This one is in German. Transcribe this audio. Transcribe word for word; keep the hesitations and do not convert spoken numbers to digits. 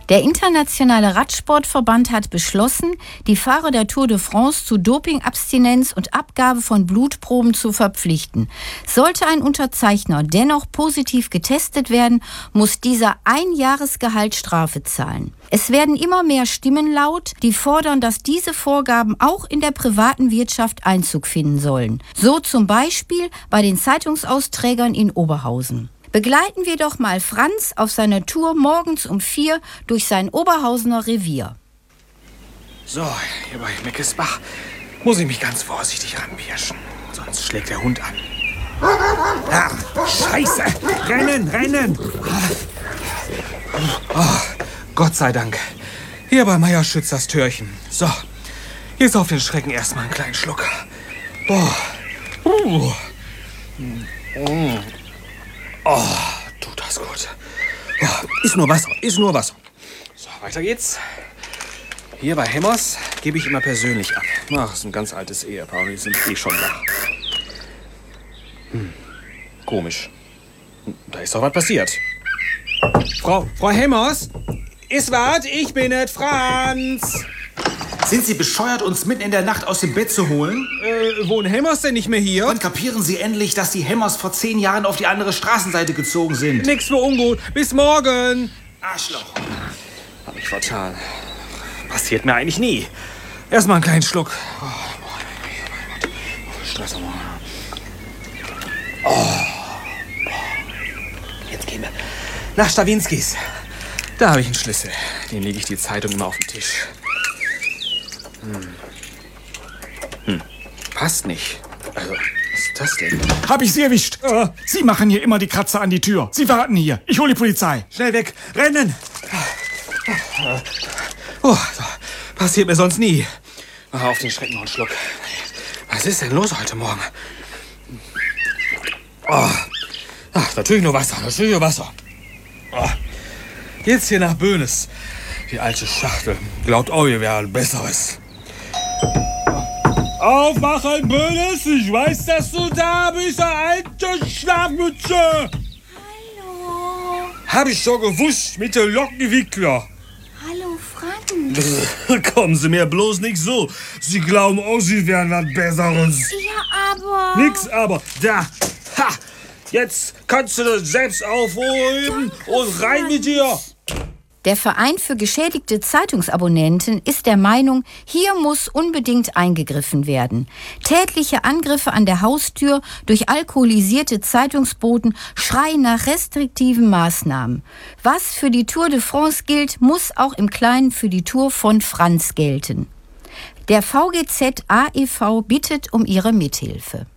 Der internationale Radsportverband hat beschlossen, die Fahrer der Tour de France zu Dopingabstinenz und Abgabe von Blutproben zu verpflichten. Sollte ein Unterzeichner dennoch positiv getestet werden, muss dieser ein Jahresgehalt Strafe zahlen. Es werden immer mehr Stimmen laut, die fordern, dass diese Vorgaben auch in der privaten Wirtschaft Einzug finden sollen. So zum Beispiel bei den Zeitungsausträgern in Oberhausen. Begleiten wir doch mal Franz auf seiner Tour morgens um vier durch sein Oberhausener Revier. So, hier bei Meckesbach muss ich mich ganz vorsichtig ranpirschen, sonst schlägt der Hund an. Ah, Scheiße! Rennen, rennen! Oh, Gott sei Dank. Hier bei Meier Schützers Türchen. So, jetzt auf den Schrecken erstmal einen kleinen Schluck. Boah. Uh. Mm. Oh, tut das gut. Oh, ist nur Wasser, ist nur Wasser. So, weiter geht's. Hier bei Hemmers gebe ich immer persönlich ab. Ach, ist ein ganz altes Ehepaar und die sind eh schon da. Hm, komisch. Da ist doch was passiert. Frau, Frau Hemmers? Ist was? Ich bin es, Franz. Sind Sie bescheuert, uns mitten in der Nacht aus dem Bett zu holen? Äh, wohnen Hemmers denn nicht mehr hier? Und kapieren Sie endlich, dass die Hemmers vor zehn Jahren auf die andere Straßenseite gezogen sind? Nix für ungut. Bis morgen. Arschloch. Hab ich vertan. Passiert mir eigentlich nie. Erstmal einen kleinen Schluck. Oh, Stress. Oh. Jetzt gehen wir nach Stawinskis. Da habe ich einen Schlüssel. Den lege ich die Zeitung immer auf den Tisch. Hm. Hm. Passt nicht. Also, was ist das denn? Hab ich Sie erwischt. Äh, Sie machen hier immer die Kratzer an die Tür. Sie warten hier. Ich hole die Polizei. Schnell weg. Rennen. Oh, so. Passiert mir sonst nie. Mach auf den Schrecken noch einen Schluck. Was ist denn los heute Morgen? Oh. Ach, natürlich nur Wasser. Natürlich nur Wasser. Oh. Jetzt hier nach Böhnes. Die alte Schachtel. Glaubt auch, ihr wäre ein besseres. Aufwachen, Böhnes! Ich weiß, dass du da bist, alte Schlafmütze! Hallo. Hab ich schon gewusst, mit dem Lockenwickler. Hallo, Franz. Kommen Sie mir bloß nicht so. Sie glauben auch, Sie wären was Besseres. Ja, aber... Nix aber. Da. Ha! Jetzt kannst du das selbst aufholen. Danke, und rein Franz. mit dir. Der Verein für geschädigte Zeitungsabonnenten ist der Meinung, hier muss unbedingt eingegriffen werden. Tätliche Angriffe an der Haustür durch alkoholisierte Zeitungsboten schreien nach restriktiven Maßnahmen. Was für die Tour de France gilt, muss auch im Kleinen für die Tour von Franz gelten. Der V G Z A e V bittet um ihre Mithilfe.